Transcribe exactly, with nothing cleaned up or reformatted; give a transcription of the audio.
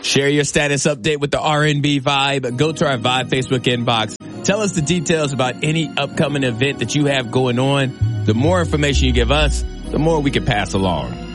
Share your status update with the R and B Vibe. Go to our Vibe Facebook inbox. Tell us the details about any upcoming event that you have going on. The more information you give us, the more we can pass along.